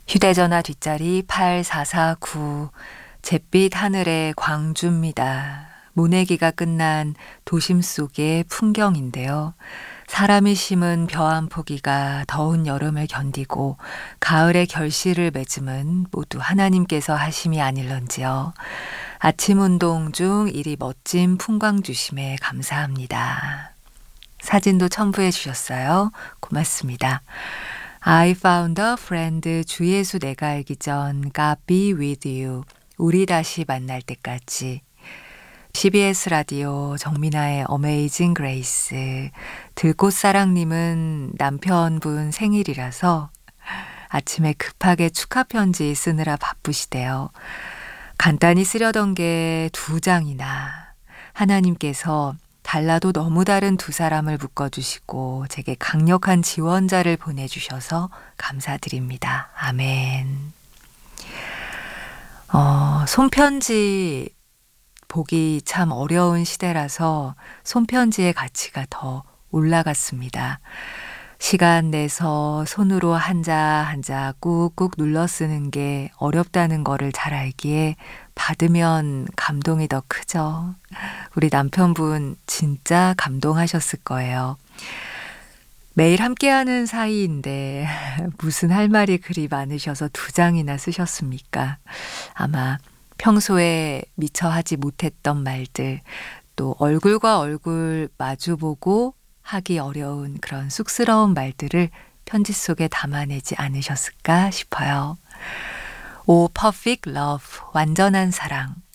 휴대전화 뒷자리 8449 잿빛 하늘의 광주입니다. 모내기가 끝난 도심 속의 풍경인데요. 사람이 심은 벼 한 포기가 더운 여름을 견디고 가을의 결실을 맺음은 모두 하나님께서 하심이 아닐런지요. 아침 운동 중 이리 멋진 풍광 주심에 감사합니다. 사진도 첨부해 주셨어요. 고맙습니다. I found a friend. 주 예수 내가 알기 전 God be with you. 우리 다시 만날 때까지. CBS 라디오 정민아의 Amazing Grace. 들꽃사랑님은 남편분 생일이라서 아침에 급하게 축하 편지 쓰느라 바쁘시대요. 간단히 쓰려던 게 2장이나. 하나님께서 달라도 너무 다른 두 사람을 묶어주시고 제게 강력한 지원자를 보내주셔서 감사드립니다. 아멘. 손편지 보기 참 어려운 시대라서 손편지의 가치가 더 올라갔습니다. 시간 내서 손으로 한자 한자 꾹꾹 눌러 쓰는 게 어렵다는 거를 잘 알기에 받으면 감동이 더 크죠. 우리 남편분 진짜 감동하셨을 거예요. 매일 함께하는 사이인데 무슨 할 말이 그리 많으셔서 2장이나 쓰셨습니까? 아마 평소에 미처 하지 못했던 말들, 또 얼굴과 얼굴 마주보고 하기 어려운 그런 쑥스러운 말들을 편지 속에 담아내지 않으셨을까 싶어요. 오 퍼펙트 러브, 완전한 사랑.